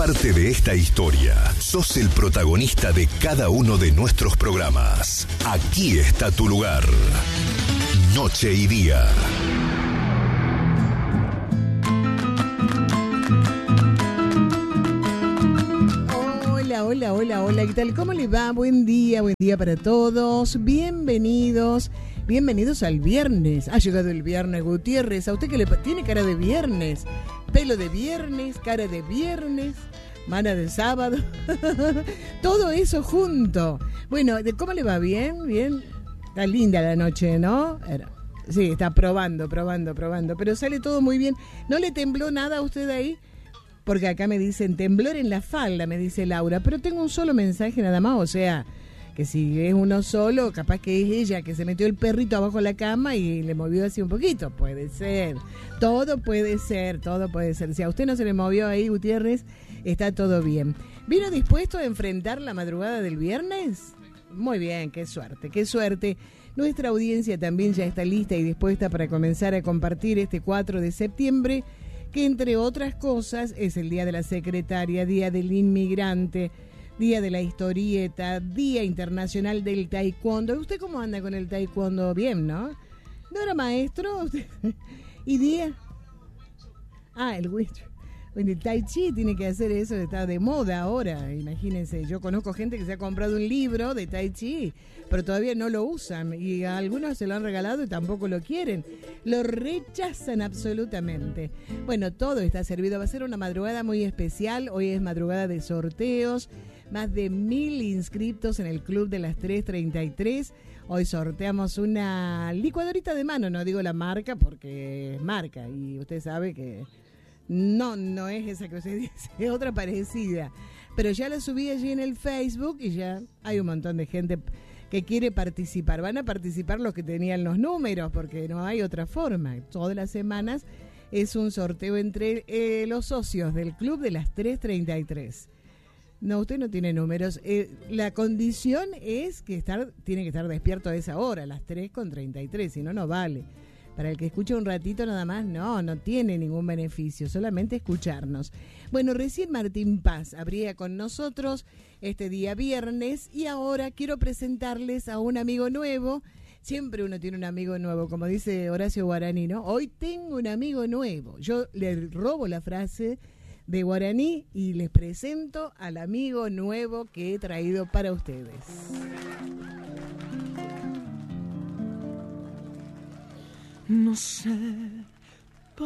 parte de esta historia. Sos el protagonista de cada uno de nuestros programas. Aquí está tu lugar. Noche y Día. Hola, ¿qué tal? ¿Cómo le va? Buen día para todos. Bienvenidos al viernes. Ha llegado el viernes, Gutiérrez. A usted que le tiene cara de viernes, pelo de viernes, cara de viernes, mana de sábado, todo eso junto. Bueno, ¿cómo le va? ¿Bien? Está linda la noche, ¿no? Sí, está probando, pero sale todo muy bien. ¿No le tembló nada a usted ahí? Porque acá me dicen temblor en la falda, me dice Laura, pero tengo un solo mensaje nada más, o sea, que si es uno solo, capaz que es ella que se metió el perrito abajo de la cama y le movió así un poquito, puede ser, todo puede ser, si a usted no se le movió ahí, Gutiérrez, está todo bien. ¿Vino dispuesto a enfrentar la madrugada del viernes? Muy bien, qué suerte. Nuestra audiencia también ya está lista y dispuesta para comenzar a compartir este 4 de septiembre, que entre otras cosas es el Día de la Secretaria, Día del Inmigrante, Día de la Historieta, Día Internacional del Taekwondo. ¿Usted cómo anda con el taekwondo? Bien, ¿no? ¿No era maestro? ¿Y día? El witch. Bueno, el tai chi tiene que hacer eso, está de moda ahora, imagínense. Yo conozco gente que se ha comprado un libro de tai chi, pero todavía no lo usan, y a algunos se lo han regalado y tampoco lo quieren. Lo rechazan absolutamente. Bueno, todo está servido. Va a ser una madrugada muy especial. Hoy es madrugada de sorteos. Más de 1.000 inscriptos en el Club de las 3:33. Hoy sorteamos una licuadorita de mano, no digo la marca porque es marca, y usted sabe que no es esa que usted dice, es otra parecida. Pero ya la subí allí en el Facebook y ya hay un montón de gente que quiere participar. Van a participar los que tenían los números, porque no hay otra forma. Todas las semanas es un sorteo entre los socios del Club de las 3:33. No, usted no tiene números. La condición es que tiene que estar despierto a esa hora, a las 3:33, si no, no vale. Para el que escucha un ratito nada más, no tiene ningún beneficio, solamente escucharnos. Bueno, recién Martín Paz abría con nosotros este día viernes y ahora quiero presentarles a un amigo nuevo. Siempre uno tiene un amigo nuevo, como dice Horacio Guaraní, ¿no? Hoy tengo un amigo nuevo. Yo le robo la frase de Guaraní y les presento al amigo nuevo que he traído para ustedes. No sé